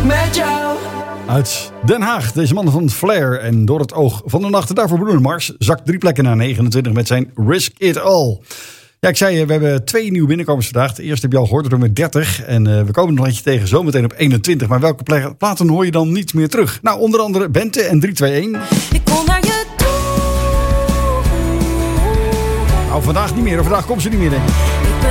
met jou. Uit Den Haag, deze man van Flair en Door het oog van de nacht. Daarvoor Bruno Mars zakt 3 plekken naar 29 met zijn Risk It All. Ja, ik zei, we hebben 2 nieuwe binnenkomers vandaag. De eerste heb je al gehoord, nummer 30. En we komen nog eentje tegen zometeen op 21. Maar welke platen hoor je dan niet meer terug? Nou, onder andere Bente en 321. Ik kon naar je toe. Nou, vandaag niet meer. Vandaag komt ze niet meer, denk ik.